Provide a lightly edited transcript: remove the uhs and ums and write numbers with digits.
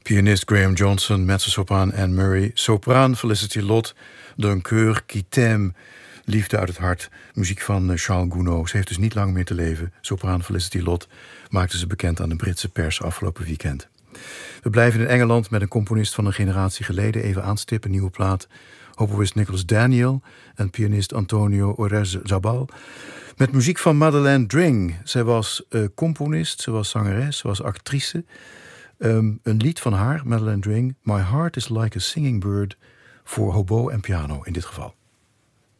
Pianist Graham Johnson, mezzosopraan Anne Murray, sopraan Felicity Lott, d'un cœur qui t'aime, liefde uit het hart, muziek van Charles Gounod. Ze heeft dus niet lang meer te leven. Sopraan Felicity Lott maakte ze bekend aan de Britse pers afgelopen weekend. We blijven in Engeland met een componist van een generatie geleden. Even aanstippen, nieuwe plaat. Hoboist Nicholas Daniel en pianist Antonio Orerzabal. Met muziek van Madeleine Dring. Zij was componist, ze was zangeres, ze was actrice. Een lied van haar, Madeleine Dring, My Heart is Like a Singing Bird, voor hobo en piano in dit geval.